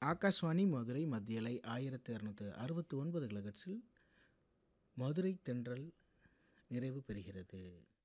ஆகாஷ்வாணி மதுரை மத்திய அலை 1269 கிலோஹெர்ட்ஸில் மதுரை தென்றல் நிறைவு பெறுகிறது.